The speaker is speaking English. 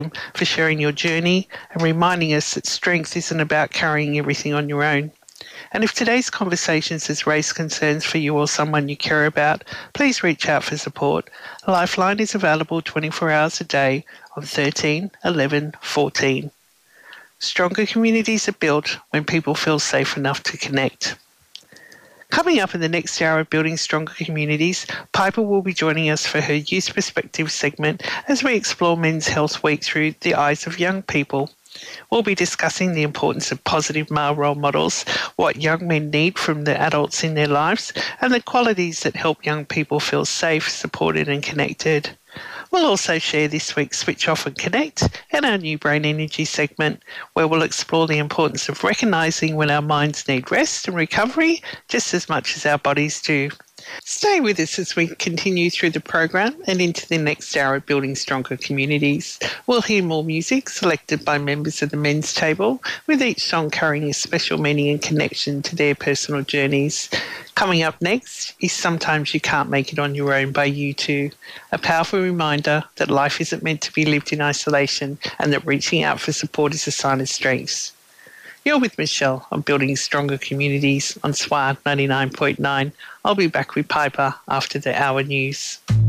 for sharing your journey and reminding us that strength isn't about carrying everything on your own. And if today's conversations has raised concerns for you or someone you care about, please reach out for support. Lifeline is available 24 hours a day on 13 11 14. Stronger communities are built when people feel safe enough to connect. Coming up in the next hour of Building Stronger Communities, Piper will be joining us for her Youth Perspective segment as we explore Men's Health Week through the eyes of young people. We'll be discussing the importance of positive male role models, what young men need from the adults in their lives, and the qualities that help young people feel safe, supported and connected. We'll also share this week's Switch Off and Connect and our new Brain Energy segment, where we'll explore the importance of recognising when our minds need rest and recovery just as much as our bodies do. Stay with us as we continue through the program and into the next hour of Building Stronger Communities. We'll hear more music selected by members of the Men's Table, with each song carrying a special meaning and connection to their personal journeys. Coming up next is Sometimes You Can't Make It on Your Own by U2, a powerful reminder that life isn't meant to be lived in isolation and that reaching out for support is a sign of strength. You're with Michelle on Building Stronger Communities on SWAR 99.9. I'll be back with Piper after the hour news.